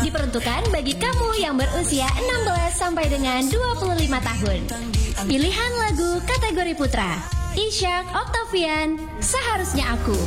diperuntukkan bagi kamu yang berusia 16 sampai dengan 25 tahun. Pilihan lagu kategori putra, Ishak Octavian, Seharusnya Aku.